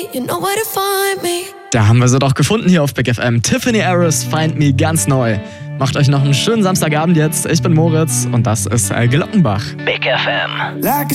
you know where to find me. Da haben wir sie doch gefunden hier auf Big FM. Tiffany Harris, Find Me, ganz neu. Macht euch noch einen schönen Samstagabend jetzt. Ich bin Moritz und das ist Glockenbach. Big FM.